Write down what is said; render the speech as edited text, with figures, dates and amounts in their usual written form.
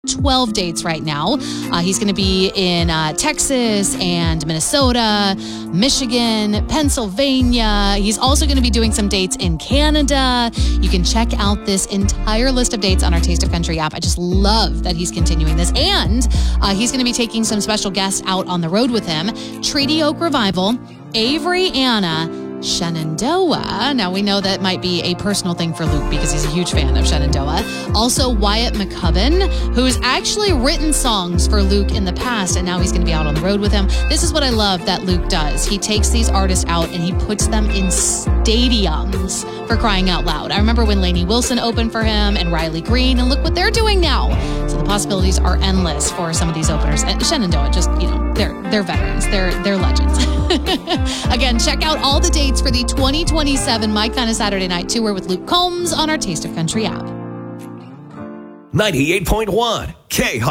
12 dates right now. He's going to be in Texas and Minnesota, Michigan, Pennsylvania. He's also going to be doing some dates in Canada. You can check out this entire list of dates on our Taste of Country app. I just love that he's continuing this. And he's going to be taking some special guests out on the road with him. Treaty Oak Revival, Avery Anna, Shenandoah. Now, we know that might be a personal thing for Luke because he's a huge fan of Shenandoah. Also, Wyatt McCubbin, who's actually written songs for Luke in the past, and now he's going to be out on the road with him. This is what I love that Luke does. He takes these artists out and he puts them in stadiums, for crying out loud. I remember when Lainey Wilson opened for him and Riley Green, and look what they're doing now. So the possibilities are endless for some of these openers. And Shenandoah, just, they're veterans. They're legends. Again, check out all the dates for the 2027 My Kind of Saturday Night Tour with Luke Combs on our Taste of Country app. 98.1 K